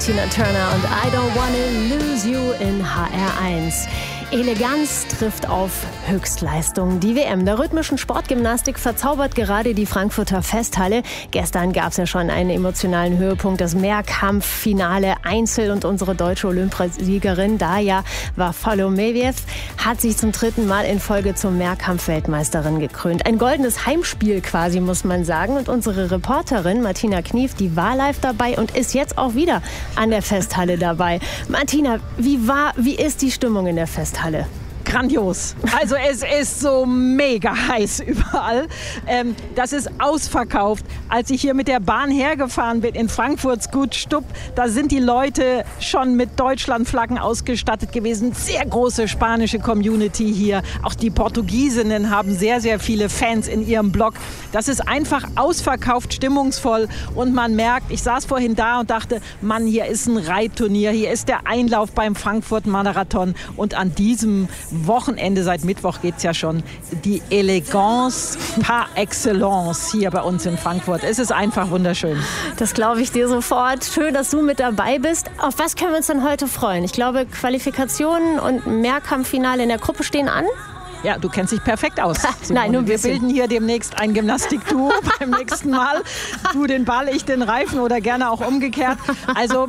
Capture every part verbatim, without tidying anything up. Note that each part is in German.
Tina Turner und I Don't Wanna Lose You in H R eins. Eleganz trifft auf Höchstleistung. Die W M der rhythmischen Sportgymnastik verzaubert gerade die Frankfurter Festhalle. Gestern gab es ja schon einen emotionalen Höhepunkt, das Mehrkampffinale Einzel, und unsere deutsche Olympiasiegerin Darja Waffolomiejew hat sich zum dritten Mal in Folge zur Mehrkampf-Weltmeisterin gekrönt. Ein goldenes Heimspiel quasi, muss man sagen. Und unsere Reporterin Martina Knief, die war live dabei und ist jetzt auch wieder an der Festhalle dabei. Martina, wie war, wie ist die Stimmung in der Festhalle? Halle. Grandios. Also es ist so mega heiß überall. Ähm, das ist ausverkauft. Als ich hier mit der Bahn hergefahren bin in Frankfurts Gut-Stupp, da sind die Leute schon mit Deutschlandflaggen ausgestattet gewesen. Sehr große spanische Community hier. Auch die Portugiesinnen haben sehr, sehr viele Fans in ihrem Blog. Das ist einfach ausverkauft, stimmungsvoll, und man merkt, ich saß vorhin da und dachte, Mann, hier ist ein Reitturnier, hier ist der Einlauf beim Frankfurt-Marathon, und an diesem Wochenende, seit Mittwoch geht es ja schon, die Eleganz par excellence hier bei uns in Frankfurt. Es ist einfach wunderschön. Das glaube ich dir sofort. Schön, dass du mit dabei bist. Auf was können wir uns denn heute freuen? Ich glaube, Qualifikationen und Mehrkampffinale in der Gruppe stehen an. Ja, du kennst dich perfekt aus. Nein, nur ein wir bisschen. bilden hier demnächst ein Gymnastikduo beim nächsten Mal. Du den Ball, ich den Reifen, oder gerne auch umgekehrt. Also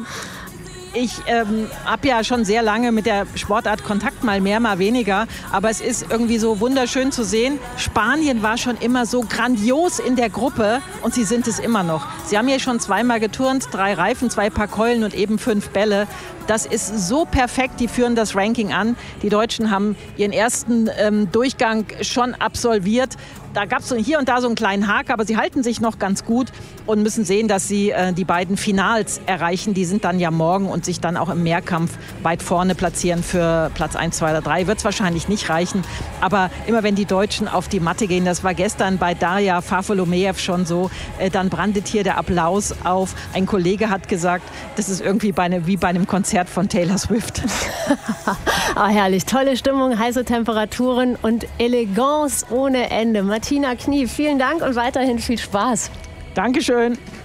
ich ähm, habe ja schon sehr lange mit der Sportart Kontakt, mal mehr, mal weniger. Aber es ist irgendwie so wunderschön zu sehen. Spanien war schon immer so grandios in der Gruppe, und sie sind es immer noch. Sie haben hier schon zweimal geturnt, drei Reifen, zwei Paar Keulen und eben fünf Bälle. Das ist so perfekt, die führen das Ranking an. Die Deutschen haben ihren ersten ähm, Durchgang schon absolviert. Da gab es hier und da so einen kleinen Haken, aber sie halten sich noch ganz gut und müssen sehen, dass sie äh, die beiden Finals erreichen. Die sind dann ja morgen, und sich dann auch im Mehrkampf weit vorne platzieren für Platz eins, zwei oder drei. Wird es wahrscheinlich nicht reichen, aber immer wenn die Deutschen auf die Matte gehen, das war gestern bei Darja Waffolomiejew schon so, äh, dann brandet hier der Applaus auf. Ein Kollege hat gesagt, das ist irgendwie bei eine, wie bei einem Konzert von Taylor Swift. Ah, herrlich. Tolle Stimmung, heiße Temperaturen und Eleganz ohne Ende. Martina Knief, vielen Dank und weiterhin viel Spaß. Dankeschön.